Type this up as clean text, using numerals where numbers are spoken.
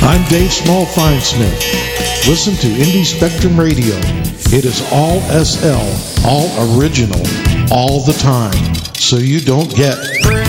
I'm Dave Small Finesmith. Listen to Indie Spectrum Radio. It is all SL, all original, all the time, so you don't get